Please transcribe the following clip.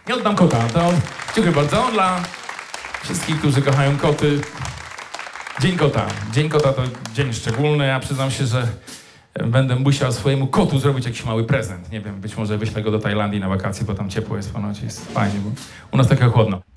Nie oddam kota. To dziękuję bardzo dla wszystkich, którzy kochają koty. Dzień kota. Dzień kota to dzień szczególny. Ja przyznam się, że będę musiał swojemu kotu zrobić jakiś mały prezent. Nie wiem, być może wyślę go do Tajlandii na wakacje, bo tam ciepło jest ponoć. Jest fajnie, bo u nas tak chłodno.